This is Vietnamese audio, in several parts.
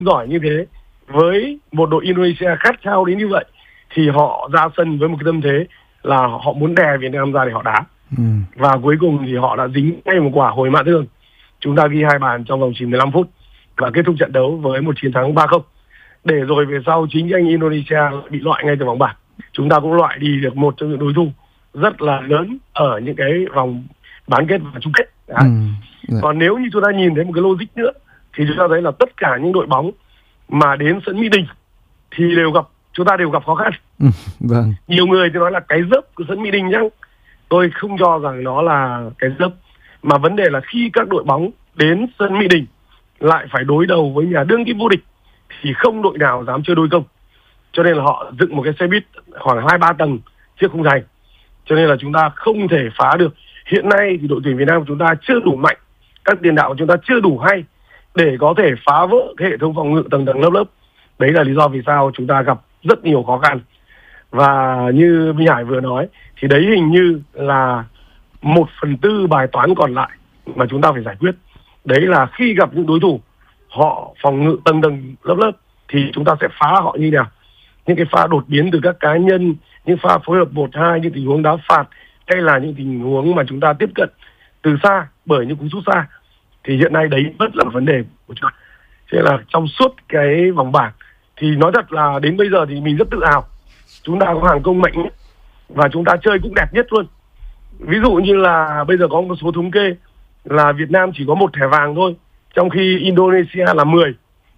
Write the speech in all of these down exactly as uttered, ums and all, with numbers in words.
giỏi như thế, với một đội Indonesia khát khao đến như vậy, thì họ ra sân với một cái tâm thế là họ muốn đè Việt Nam ra để họ đá. Ừ. Và cuối cùng thì họ đã dính ngay một quả hồi mã thương. Chúng ta ghi hai bàn trong vòng chỉ mười lăm phút và kết thúc trận đấu với một chiến thắng ba không. Để rồi về sau chính anh Indonesia bị loại ngay từ vòng bảng. Chúng ta cũng loại đi được một trong những đối thủ rất là lớn ở những cái vòng bán kết và chung kết. Ừ. Còn nếu như chúng ta nhìn thấy một cái logic nữa thì chúng ta thấy là tất cả những đội bóng mà đến sân Mỹ Đình thì đều gặp chúng ta đều gặp khó khăn. Ừ, vâng. Nhiều người thì nói là cái dấp của sân Mỹ Đình nhá. Tôi không cho rằng nó là cái dấp, mà vấn đề là khi các đội bóng đến sân Mỹ Đình lại phải đối đầu với nhà đương kim vô địch thì không đội nào dám chơi đôi công. Cho nên là họ dựng một cái xe buýt khoảng hai ba tầng trước khung thành. Cho nên là chúng ta không thể phá được. Hiện nay thì đội tuyển Việt Nam của chúng ta chưa đủ mạnh, các tiền đạo của chúng ta chưa đủ hay để có thể phá vỡ cái hệ thống phòng ngự tầng tầng lớp lớp. Đấy là lý do vì sao chúng ta gặp rất nhiều khó khăn. Và như Minh Hải vừa nói thì đấy hình như là một phần tư bài toán còn lại mà chúng ta phải giải quyết. Đấy là khi gặp những đối thủ họ phòng ngự tầng tầng lớp lớp thì chúng ta sẽ phá họ như nào. Những cái pha đột biến từ các cá nhân, những pha phối hợp một hai, những tình huống đá phạt, hay là những tình huống mà chúng ta tiếp cận từ xa bởi những cú sút xa, thì hiện nay đấy rất là vấn đề của chúng ta. Thế là trong suốt cái vòng bảng thì nói thật là đến bây giờ thì mình rất tự hào. Chúng ta có hàng công mạnh nhất và chúng ta chơi cũng đẹp nhất luôn. Ví dụ như là bây giờ có một số thống kê là Việt Nam chỉ có một thẻ vàng thôi, trong khi Indonesia là mười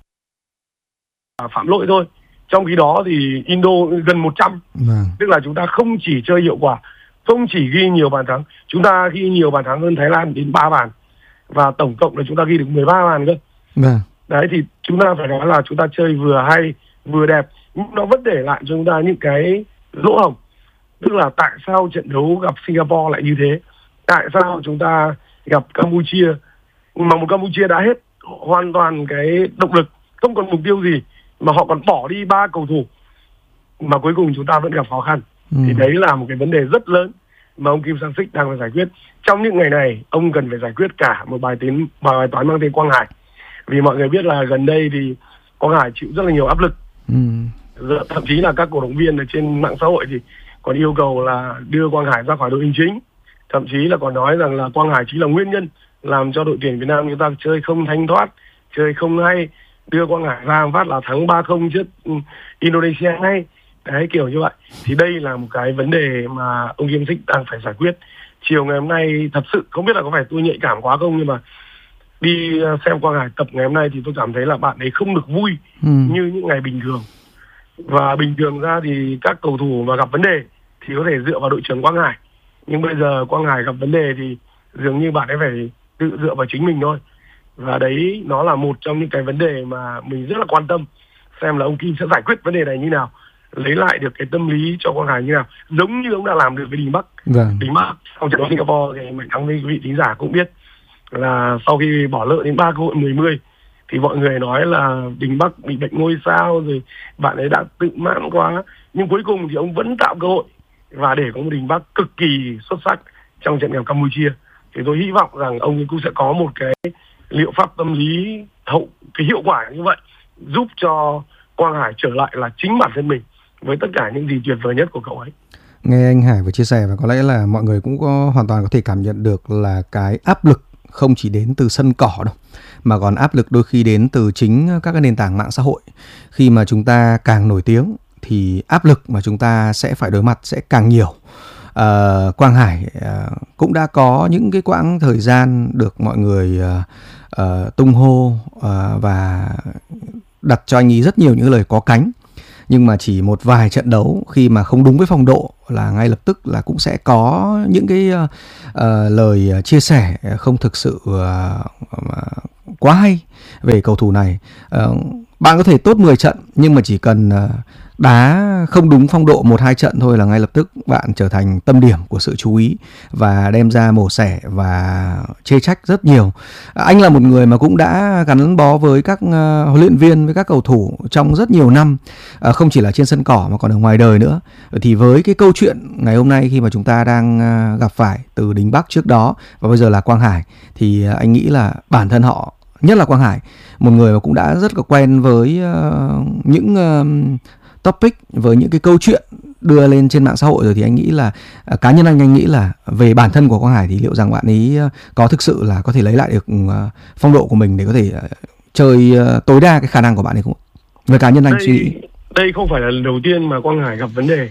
phạm lỗi thôi. Trong khi đó thì Indo gần một trăm. Vâng. Tức là chúng ta không chỉ chơi hiệu quả, không chỉ ghi nhiều bàn thắng, chúng ta ghi nhiều bàn thắng hơn Thái Lan đến ba bàn. Và tổng cộng là chúng ta ghi được mười ba bàn cơ. Vâng. Đấy thì chúng ta phải nói là chúng ta chơi vừa hay, vừa đẹp, nhưng nó vẫn để lại cho chúng ta những cái lỗ hổng. Tức là tại sao trận đấu gặp Singapore lại như thế? Tại sao chúng ta gặp Campuchia mà một Campuchia đã hết hoàn toàn cái động lực, không còn mục tiêu gì, mà họ còn bỏ đi ba cầu thủ mà cuối cùng chúng ta vẫn gặp khó khăn. Ừ. Thì đấy là một cái vấn đề rất lớn mà ông Kim Sang Sích đang phải giải quyết. Trong những ngày này ông cần phải giải quyết cả một bài tính bài toán mang tên Quang Hải. Vì mọi người biết là gần đây thì Quang Hải chịu rất là nhiều áp lực. Ừ. Thậm chí là các cổ động viên ở trên mạng xã hội thì còn yêu cầu là đưa Quang Hải ra khỏi đội hình chính. Thậm chí là còn nói rằng là Quang Hải chính là nguyên nhân làm cho đội tuyển Việt Nam chúng ta chơi không thanh thoát, chơi không hay. Đưa Quang Hải ra phát là thắng ba không trước Indonesia ngay. Đấy, kiểu như vậy. Thì đây là một cái vấn đề mà ông Kim Sích đang phải giải quyết. Chiều ngày hôm nay thật sự không biết là có phải tôi nhạy cảm quá không, nhưng mà đi xem Quang Hải tập ngày hôm nay thì tôi cảm thấy là bạn ấy không được vui ừ. như những ngày bình thường. Và bình thường ra thì các cầu thủ mà gặp vấn đề thì có thể dựa vào đội trưởng Quang Hải. Nhưng bây giờ Quang Hải gặp vấn đề thì dường như bạn ấy phải tự dựa vào chính mình thôi. Và đấy nó là một trong những cái vấn đề mà mình rất là quan tâm, xem là ông Kim sẽ giải quyết vấn đề này như nào, lấy lại được cái tâm lý cho Quang Hải như nào, giống như ông đã làm được với Đình Bắc. Vâng. Đình Bắc sau trận đấu Singapore thì mình thắng với quý vị thính giả cũng biết là sau khi bỏ lỡ đến ba cơ hội mười mươi thì mọi người nói là Đình Bắc bị bệnh ngôi sao rồi, bạn ấy đã tự mãn quá, nhưng cuối cùng thì ông vẫn tạo cơ hội và để có một Đình Bắc cực kỳ xuất sắc trong trận gặp Campuchia. Thì tôi hy vọng rằng ông cũng sẽ có một cái liệu pháp tâm lý hậu cái hiệu quả như vậy, giúp cho Quang Hải trở lại là chính bản thân mình với tất cả những gì tuyệt vời nhất của cậu ấy. Nghe anh Hải vừa chia sẻ và có lẽ là mọi người cũng có hoàn toàn có thể cảm nhận được là cái áp lực không chỉ đến từ sân cỏ đâu, mà còn áp lực đôi khi đến từ chính các cái nền tảng mạng xã hội. Khi mà chúng ta càng nổi tiếng thì áp lực mà chúng ta sẽ phải đối mặt sẽ càng nhiều. Uh, Quang Hải uh, cũng đã có những cái quãng thời gian được mọi người uh, uh, tung hô uh, và đặt cho anh ấy rất nhiều những lời có cánh. Nhưng mà chỉ một vài trận đấu khi mà không đúng với phong độ là ngay lập tức là cũng sẽ có những cái uh, uh, lời chia sẻ không thực sự uh, uh, quá hay về cầu thủ này. Uh, bạn có thể tốt mười trận nhưng mà chỉ cần uh, đá không đúng phong độ một hai trận thôi là ngay lập tức bạn trở thành tâm điểm của sự chú ý và đem ra mổ xẻ và chê trách rất nhiều. Anh là một người mà cũng đã gắn bó với các uh, huấn luyện viên, với các cầu thủ trong rất nhiều năm, uh, không chỉ là trên sân cỏ mà còn ở ngoài đời nữa. Thì với cái câu chuyện ngày hôm nay khi mà chúng ta đang uh, gặp phải từ Đình Bắc trước đó và bây giờ là Quang Hải, thì uh, anh nghĩ là bản thân họ nhất là Quang Hải, một người mà cũng đã rất là quen với uh, những uh, topic, với những cái câu chuyện đưa lên trên mạng xã hội rồi, thì anh nghĩ là uh, cá nhân anh anh nghĩ là về bản thân của Quang Hải thì liệu rằng bạn ấy uh, có thực sự là có thể lấy lại được uh, phong độ của mình để có thể uh, chơi uh, tối đa cái khả năng của bạn ấy không? Về cá nhân anh đây, suy nghĩ. Đây không phải là lần đầu tiên mà Quang Hải gặp vấn đề,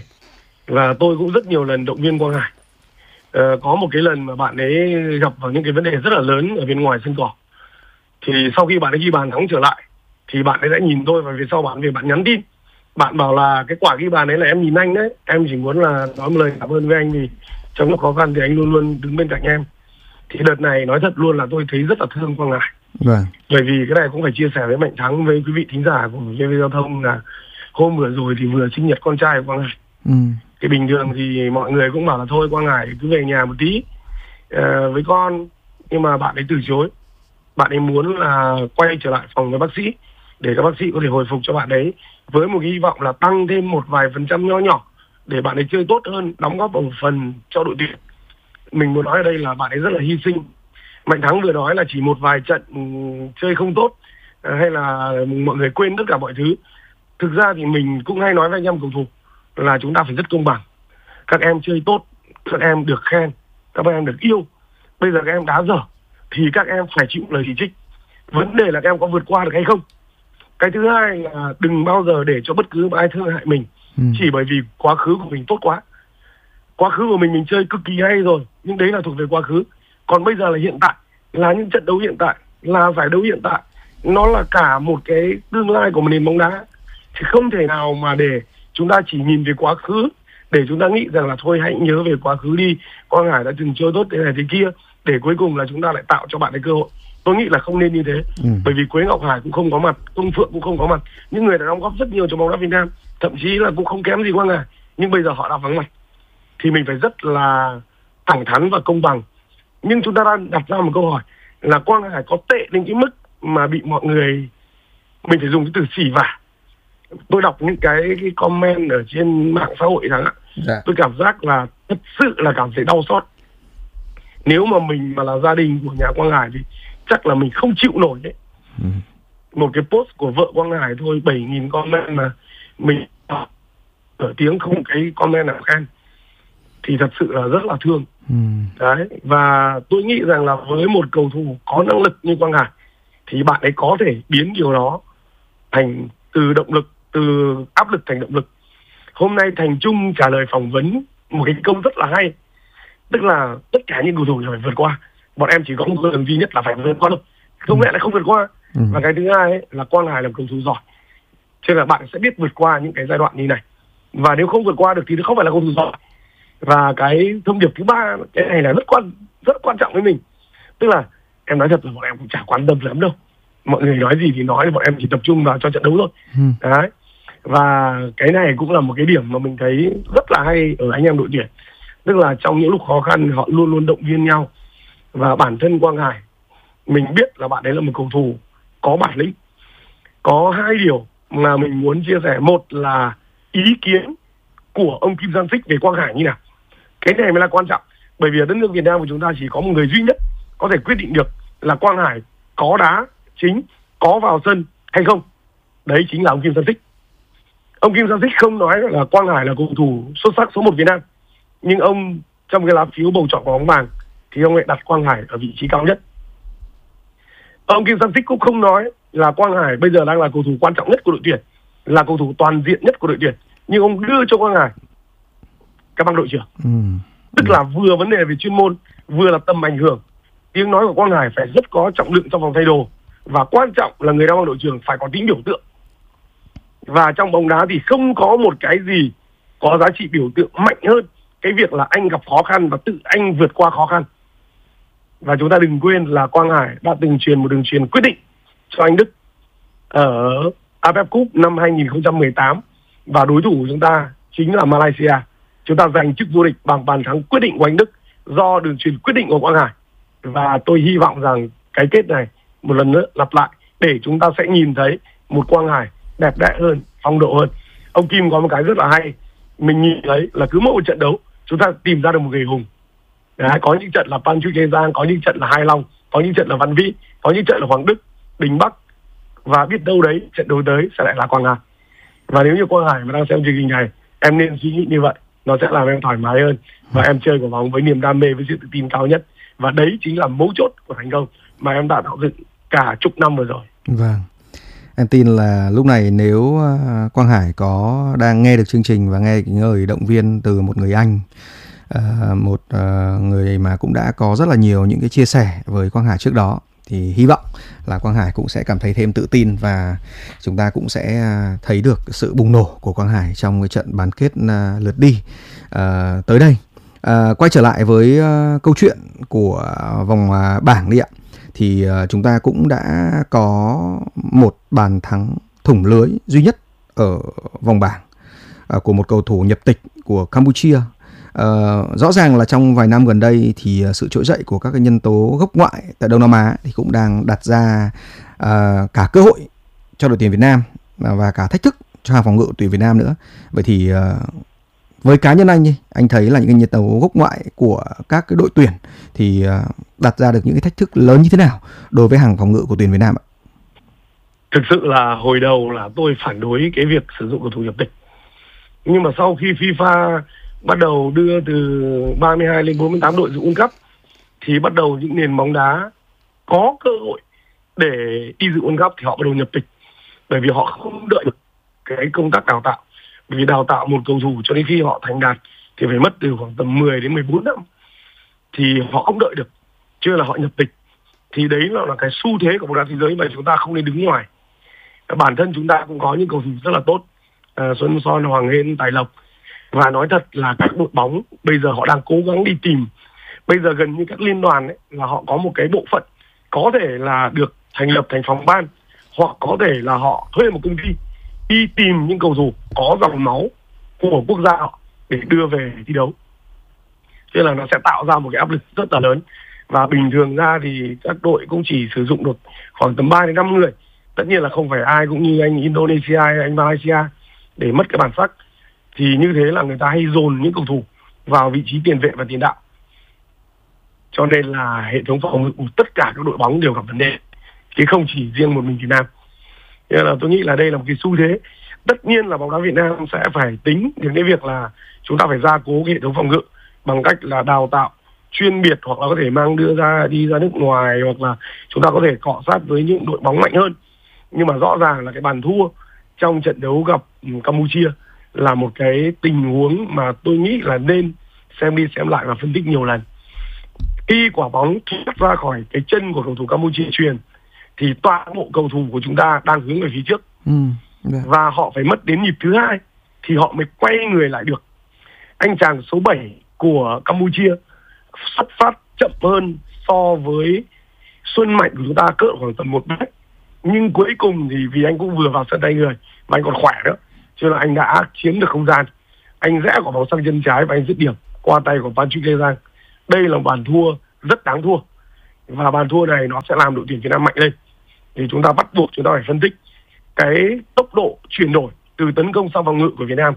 và tôi cũng rất nhiều lần động viên Quang Hải. Uh, có một cái lần mà bạn ấy gặp vào những cái vấn đề rất là lớn ở bên ngoài sân cỏ, thì sau khi bạn ấy ghi bàn thắng trở lại thì bạn ấy đã nhìn tôi, và về sau bạn về bạn nhắn tin, bạn bảo là cái quả ghi bàn ấy là em nhìn anh đấy, em chỉ muốn là nói một lời cảm ơn với anh vì trong lúc khó khăn thì anh luôn luôn đứng bên cạnh em. Thì đợt này nói thật luôn là tôi thấy rất là thương Quang Hải. Vâng. Bởi vì cái này cũng phải chia sẻ với Mạnh Thắng, với quý vị thính giả của vê vê Giao thông, là hôm vừa rồi thì vừa sinh nhật con trai của Quang Hải. Ừ. Thì bình thường thì mọi người cũng bảo là thôi Quang Hải cứ về nhà một tí uh, với con, nhưng mà bạn ấy từ chối. Bạn ấy muốn là quay trở lại phòng với bác sĩ để các bác sĩ có thể hồi phục cho bạn ấy, với một hy vọng là tăng thêm một vài phần trăm nho nhỏ để bạn ấy chơi tốt hơn, đóng góp một phần cho đội tuyển. Mình muốn nói ở đây là bạn ấy rất là hy sinh. Mạnh Thắng vừa nói là chỉ một vài trận um, chơi không tốt, uh, hay là mọi người quên tất cả mọi thứ. Thực ra thì mình cũng hay nói với anh em cầu thủ là chúng ta phải rất công bằng. Các em chơi tốt, các em được khen, các em được yêu. Bây giờ các em đá dở thì các em phải chịu lời chỉ trích. Vấn đề là các em có vượt qua được hay không. Cái thứ hai là đừng bao giờ để cho bất cứ ai thương hại mình ừ. chỉ bởi vì quá khứ của mình tốt quá. Quá khứ của mình mình chơi cực kỳ hay rồi, nhưng đấy là thuộc về quá khứ. Còn bây giờ là hiện tại, là những trận đấu hiện tại, là giải đấu hiện tại, nó là cả một cái tương lai của một nền bóng đá. Thì không thể nào mà để chúng ta chỉ nhìn về quá khứ, để chúng ta nghĩ rằng là thôi hãy nhớ về quá khứ đi, Quang Hải đã từng chơi tốt thế này thế kia, để cuối cùng là chúng ta lại tạo cho bạn ấy cơ hội. Tôi nghĩ là không nên như thế. ừ. Bởi vì Quế Ngọc Hải cũng không có mặt, Công Phượng cũng không có mặt, những người đã đóng góp rất nhiều cho bóng đá Việt Nam, thậm chí là cũng không kém gì Quang Hải, nhưng bây giờ họ đã vắng mặt. Thì mình phải rất là thẳng thắn và công bằng. Nhưng chúng ta đang đặt ra một câu hỏi là Quang Hải có tệ đến cái mức mà bị mọi người, mình phải dùng cái từ xỉ vả. Tôi đọc những cái, cái comment ở trên mạng xã hội rằng dạ. tôi cảm giác là thật sự là cảm thấy đau xót. Nếu mà mình mà là gia đình của nhà Quang Hải thì chắc là mình không chịu nổi đấy. ừ. Một cái post của vợ Quang Hải thôi, bảy nghìn comment mà mình ở tiếng không cái comment nào khen, thì thật sự là rất là thương. ừ. Đấy. Và tôi nghĩ rằng là với một cầu thủ có năng lực như Quang Hải thì bạn ấy có thể biến điều đó thành từ động lực, từ áp lực thành động lực. Hôm nay Thành Trung trả lời phỏng vấn một cái câu rất là hay, tức là tất cả những cầu thủ phải vượt qua, bọn em chỉ có một đường duy nhất là phải vượt qua thôi, không lẽ lại không vượt qua. ừ. Và cái thứ hai ấy, là Quang Hải là cầu thủ giỏi, cho nên là bạn sẽ biết vượt qua những cái giai đoạn như này, và nếu không vượt qua được thì nó không phải là cầu thủ giỏi. Và cái thông điệp thứ ba, cái này là rất quan rất quan trọng với mình, tức là em nói thật là bọn em cũng chả quan tâm lắm đâu, mọi người nói gì thì nói, bọn em chỉ tập trung vào cho trận đấu thôi. ừ. Đấy. Và cái này cũng là một cái điểm mà mình thấy rất là hay ở anh em đội tuyển, tức là trong những lúc khó khăn họ luôn luôn động viên nhau. Và bản thân Quang Hải, mình biết là bạn ấy là một cầu thủ có bản lĩnh. Có hai điều mà mình muốn chia sẻ. Một là ý kiến của ông Kim Sang Sích về Quang Hải như nào, cái này mới là quan trọng. Bởi vì ở đất nước Việt Nam của chúng ta chỉ có một người duy nhất có thể quyết định được là Quang Hải có đá chính, có vào sân hay không. Đấy chính là ông Kim Sang Sích. Ông Kim Sang Sích không nói là Quang Hải là cầu thủ xuất sắc số một Việt Nam, nhưng ông trong cái lá phiếu bầu chọn của bóng vàng thì ông lại đặt Quang Hải ở vị trí cao nhất. Ông Kim Sang Sích cũng không nói là Quang Hải bây giờ đang là cầu thủ quan trọng nhất của đội tuyển, là cầu thủ toàn diện nhất của đội tuyển, nhưng ông đưa cho Quang Hải cái bằng đội trưởng. ừ. Tức là vừa vấn đề về chuyên môn, vừa là tầm ảnh hưởng. Tiếng nói của Quang Hải phải rất có trọng lượng trong vòng thay đồ, và quan trọng là người đang bằng đội trưởng phải có tính biểu tượng. Và trong bóng đá thì không có một cái gì có giá trị biểu tượng mạnh hơn cái việc là anh gặp khó khăn và tự anh vượt qua khó khăn. Và chúng ta đừng quên là Quang Hải đã từng truyền một đường truyền quyết định cho anh Đức ở a ép ép Cup năm hai nghìn không trăm mười tám, và đối thủ của chúng ta chính là Malaysia. Chúng ta giành chức vô địch bằng bàn thắng quyết định của anh Đức do đường truyền quyết định của Quang Hải. Và tôi hy vọng rằng cái kết này một lần nữa lặp lại để chúng ta sẽ nhìn thấy một Quang Hải đẹp đẽ hơn, phong độ hơn. Ông Kim có một cái rất là hay, mình nhìn thấy là cứ mỗi một trận đấu chúng ta tìm ra được một người hùng. Đấy, có những trận là Pan Chu Kê Giang, có những trận là Hai Long, có những trận là Văn Vĩ, có những trận là Hoàng Đức, Đình Bắc, và biết đâu đấy trận đấu tới sẽ lại là Quang Hải. Và nếu như Quang Hải mà đang xem chương trình này, em nên suy nghĩ như vậy, nó sẽ làm em thoải mái hơn và em chơi quả bóng với niềm đam mê, với sự tự tin cao nhất. Và đấy chính là mấu chốt của thành công mà em đã tạo dựng cả chục năm vừa rồi. Vâng, em tin là lúc này nếu Quang Hải có đang nghe được chương trình và nghe cái lời động viên từ một người anh, một người mà cũng đã có rất là nhiều những cái chia sẻ với Quang Hải trước đó, thì hy vọng là Quang Hải cũng sẽ cảm thấy thêm tự tin và chúng ta cũng sẽ thấy được sự bùng nổ của Quang Hải trong cái trận bán kết lượt đi à, tới đây. À, quay trở lại với uh, câu chuyện của vòng uh, bảng đi ạ. Thì uh, chúng ta cũng đã có một bàn thắng thủng lưới duy nhất ở vòng bảng uh, của một cầu thủ nhập tịch của Campuchia. Uh, rõ ràng là trong vài năm gần đây thì uh, sự trỗi dậy của các cái nhân tố gốc ngoại tại Đông Nam Á thì cũng đang đặt ra uh, cả cơ hội cho đội tuyển Việt Nam và cả thách thức cho hàng phòng ngự tuyển Việt Nam nữa. Vậy thì uh, với cá nhân anh, anh thấy là những cái nhân tố gốc ngoại của các cái đội tuyển thì đặt ra được những cái thách thức lớn như thế nào đối với hàng phòng ngự của tuyển Việt Nam ạ? Thực sự là hồi đầu là tôi phản đối cái việc sử dụng cầu thủ nhập tịch. Nhưng mà sau khi FIFA bắt đầu đưa từ ba mươi hai lên bốn mươi tám đội dự World Cup thì bắt đầu những nền bóng đá có cơ hội để đi dự World Cup thì họ bắt đầu nhập tịch. Bởi vì họ không đợi được cái công tác đào tạo. Bởi vì đào tạo một cầu thủ cho đến khi họ thành đạt thì phải mất từ khoảng tầm mười đến mười bốn năm. Thì họ không đợi được, chưa là họ nhập tịch. Thì đấy là cái xu thế của bóng đá thế giới mà chúng ta không nên đứng ngoài. Bản thân chúng ta cũng có những cầu thủ rất là tốt, à, Xuân Son, Hoàng Hên, Tài Lộc. Và nói thật là các đội bóng bây giờ họ đang cố gắng đi tìm. Bây giờ gần như các liên đoàn ấy, là họ có một cái bộ phận có thể là được thành lập thành phòng ban, hoặc có thể là họ thuê một công ty đi tìm những cầu thủ có dòng máu của quốc gia họ để đưa về thi đấu. Thế là nó sẽ tạo ra một cái áp lực rất là lớn. Và bình thường ra thì các đội cũng chỉ sử dụng được khoảng tầm ba đến năm người. Tất nhiên là không phải ai cũng như anh Indonesia hay anh Malaysia để mất cái bản sắc. Thì như thế là người ta hay dồn những cầu thủ vào vị trí tiền vệ và tiền đạo. Cho nên là hệ thống phòng ngự của tất cả các đội bóng đều gặp vấn đề, chứ không chỉ riêng một mình Việt Nam. Nên là tôi nghĩ là đây là một cái xu thế. Tất nhiên là bóng đá Việt Nam sẽ phải tính đến cái việc là chúng ta phải gia cố cái hệ thống phòng ngự bằng cách là đào tạo chuyên biệt, hoặc là có thể mang đưa ra đi ra nước ngoài, hoặc là chúng ta có thể cọ sát với những đội bóng mạnh hơn. Nhưng mà rõ ràng là cái bàn thua trong trận đấu gặp Campuchia là một cái tình huống mà tôi nghĩ là nên xem đi xem lại và phân tích nhiều lần. Khi quả bóng thoát ra khỏi cái chân của cầu thủ Campuchia chuyền thì toàn bộ cầu thủ của chúng ta đang hướng về phía trước. Ừ, và họ phải mất đến nhịp thứ hai thì họ mới quay người lại được. Anh chàng số bảy của Campuchia xuất phát chậm hơn so với Xuân Mạnh của chúng ta cỡ khoảng tầm một mét. Nhưng cuối cùng thì vì anh cũng vừa vào sân tay người và anh còn khỏe nữa, cho nên là anh đã chiếm được không gian. Anh rẽ quả bóng sang chân trái và anh dứt điểm qua tay của Patrick Lê Giang. Đây là một bàn thua rất đáng thua. Và bàn thua này nó sẽ làm đội tuyển Việt Nam mạnh lên. Thì chúng ta bắt buộc chúng ta phải phân tích cái tốc độ chuyển đổi từ tấn công sang phòng ngự của Việt Nam.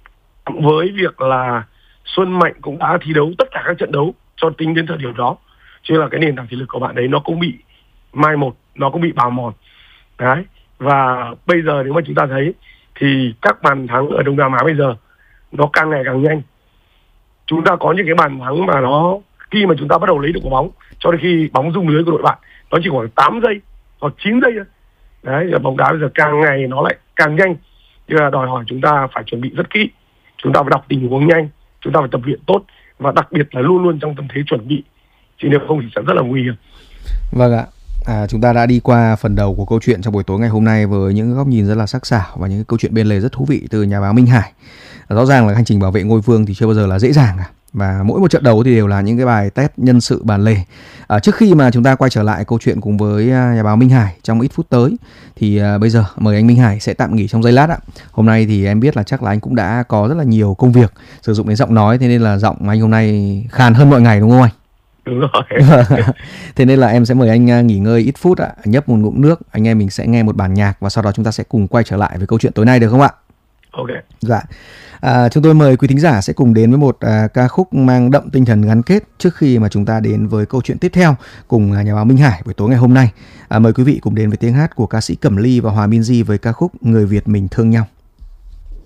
Với việc là Xuân Mạnh cũng đã thi đấu tất cả các trận đấu cho tính đến thời điểm đó, cho nên là cái nền tảng thể lực của bạn đấy nó cũng bị mai một, nó cũng bị bào mòn. Đấy. Và bây giờ nếu mà chúng ta thấy thì các bàn thắng ở Đông Nam Á bây giờ nó càng ngày càng nhanh. Chúng ta có những cái bàn thắng mà nó khi mà chúng ta bắt đầu lấy được quả bóng cho đến khi bóng rung lưới của đội bạn nó chỉ khoảng tám giây hoặc chín giây thôi. Đấy, là bóng đá bây giờ càng ngày nó lại càng nhanh. Chứ là đòi hỏi chúng ta phải chuẩn bị rất kỹ. Chúng ta phải đọc tình huống nhanh, chúng ta phải tập luyện tốt và đặc biệt là luôn luôn trong tâm thế chuẩn bị. Chứ nếu không thì sẽ rất là nguy hiểm. Vâng ạ. À, chúng ta đã đi qua phần đầu của câu chuyện trong buổi tối ngày hôm nay với những góc nhìn rất là sắc sảo và những câu chuyện bên lề rất thú vị từ nhà báo Minh Hải. Rõ ràng là hành trình bảo vệ ngôi vương thì chưa bao giờ là dễ dàng cả. Và mỗi một trận đấu thì đều là những cái bài test nhân sự bàn lề. À, trước khi mà chúng ta quay trở lại câu chuyện cùng với nhà báo Minh Hải trong ít phút tới thì à, bây giờ mời anh Minh Hải sẽ tạm nghỉ trong giây lát ạ. Hôm nay thì em biết là chắc là anh cũng đã có rất là nhiều công việc sử dụng đến giọng nói, thế nên là giọng anh hôm nay khàn hơn mọi ngày đúng không anh? Đúng rồi. Thế nên là em sẽ mời anh nghỉ ngơi ít phút ạ, nhấp một ngụm nước, anh em mình sẽ nghe một bản nhạc và sau đó chúng ta sẽ cùng quay trở lại với câu chuyện tối nay được không ạ? Ok. Dạ. À, chúng tôi mời quý thính giả sẽ cùng đến với một à, ca khúc mang đậm tinh thần gắn kết trước khi mà chúng ta đến với câu chuyện tiếp theo cùng à, nhà báo Minh Hải buổi tối ngày hôm nay. À, mời quý vị cùng đến với tiếng hát của ca sĩ Cẩm Ly và Hòa Minzy với ca khúc Người Việt Mình Thương Nhau.